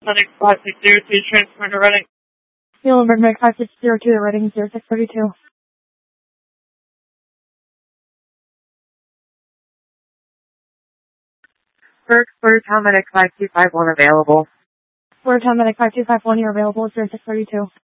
Medic 5602, transfer to Reading. Muhlenberg Medic 5602 to Reading 0632. Bordertown Medic 5251 available. Bordertown Medic 5251, you're available 0632.